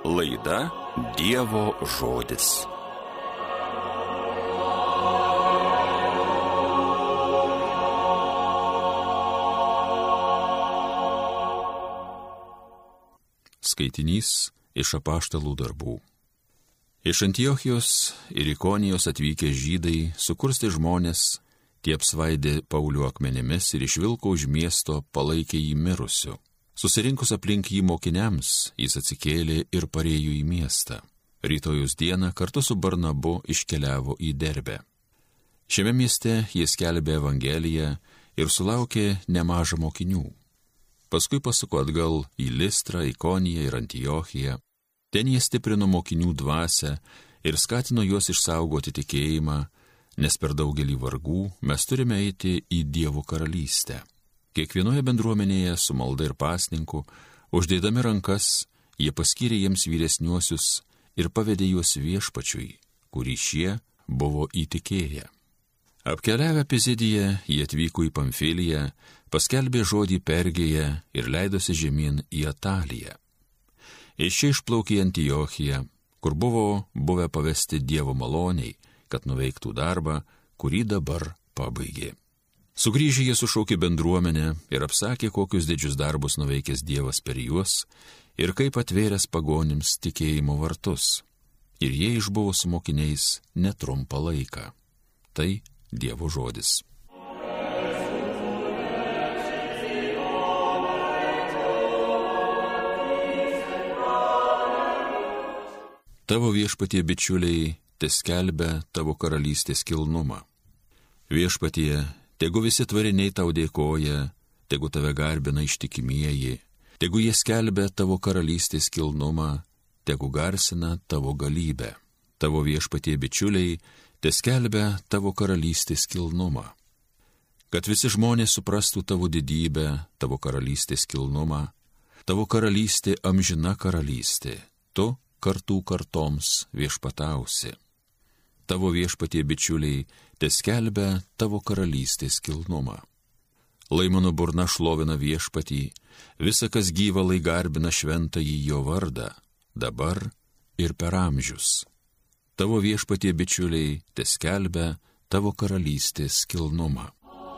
Laida Dievo žodis. Skaitinys iš apaštalų darbų. Iš Antiochijos ir Ikonijos atvykę žydai sukurstė žmonės, tie apsvaidė Paulių akmenimis ir išvilko už miesto, palaikė jį mirusiu. Susirinkus aplink jį mokiniams, jis atsikėlė ir parėjo į miestą. Rytojus dieną kartu su Barnabu iškeliavo į Derbę. Šiame mieste jis skelbė Evangeliją ir sulaukė nemažą mokinių. Paskui pasuko atgal į Listrą, Ikoniją ir Antiochiją. Ten jie stiprino mokinių dvasią ir skatino juos išsaugoti tikėjimą, nes per daugelį vargų mes turime eiti į Dievo karalystę. Kiekvienoje bendruomenėje su malda ir pasninku, uždėdami rankas, jie paskyrė jiems vyresniuosius ir pavedė juos Viešpačiui, kurį šie buvo įtikėję. Apkeliavę Pizidiją, jie atvyko į Pamfiliją, paskelbė žodį Pergėje ir leidosi žemyn į Ataliją. Iš čia išplaukė į Antiochiją, kur buvo buvę pavesti Dievo maloniai, kad nuveiktų darbą, kurį dabar pabaigė. Sugrįžę jie sušaukė bendruomenę ir apsakė, kokius didžius darbus nuveikęs Dievas per juos ir kaip atvėręs pagonims tikėjimo vartus. Ir jie išbuvo su mokiniais netrumpą laiką. Tai Dievo žodis. Tavo Viešpatie bičiuliai teskelbia tavo karalystės kilnumą. Viešpatie, tegu visi tvariniai tau dėkoja, tegu tave garbina ištikimieji, tegu jie skelbia tavo karalystės kilnumą, tegu garsina tavo galybę. Tavo Viešpatie bičiuliai teskelbia tavo karalystės kilnumą. Kad visi žmonės suprastų tavo didybę, tavo karalystės kilnumą, tavo karalystė amžina karalystė, tu kartų kartoms viešpatausi. Tavo Viešpatie bičiuliai teskelbia tavo karalystės kilnumą. Lai mano burna šlovina Viešpatį, visa kas gyva lai garbina šventąjį jo vardą, dabar ir per amžius. Tavo Viešpatie bičiuliai teskelbia tavo karalystės kilnumą.